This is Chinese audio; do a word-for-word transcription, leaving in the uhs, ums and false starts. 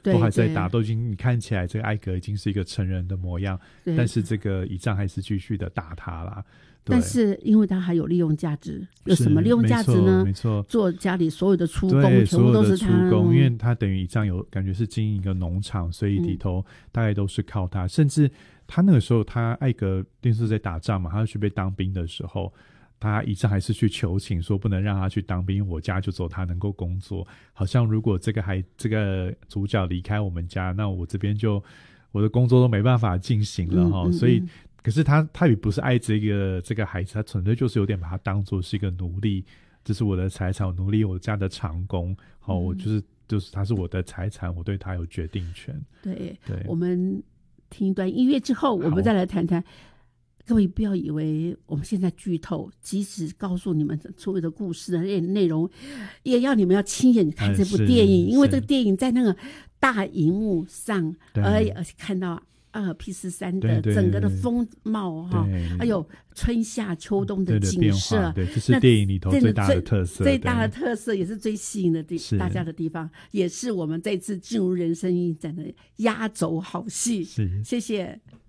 都还在打，都已经你看起来这个艾格已经是一个成人的模样，但是这个乙仗还是继续的打他啦。 但是因为他还有利用价值，有什么利用价值呢？ 没错， 做家里所有的出工全部都是他， 所有的出工，因为他等于乙仗有感觉是经营一个农场，所以里头大概都是靠他、嗯、甚至他那个时候他艾格电视在打仗嘛，他要去被当兵的时候，他乙仗还是去求情说不能让他去当兵，因为我家就只有他能够工作，好像如果这个还这个主角离开我们家，那我这边就我的工作都没办法进行了、嗯嗯、所以可是他他也不是爱这个这个孩子，他纯粹就是有点把他当作是一个奴隶，这是我的财产，我奴隶我家的长工，好、嗯，我就是就是他是我的财产，我对他有决定权。 对对，我们听一段音乐之后，我们再来谈谈。各位不要以为我们现在剧透，即使告诉你们所有的故事的内容，也要你们要亲眼看这部电影，因为这个电影在那个大荧幕上，而而且看到阿尔卑斯山的整个的风貌哈，还有春夏秋冬的景色， 对，这是电影里头最大的特色， 最大的特色也是最吸引的地大家的地方，也是我们这次进入人生影展的压轴好戏。 是， 谢谢。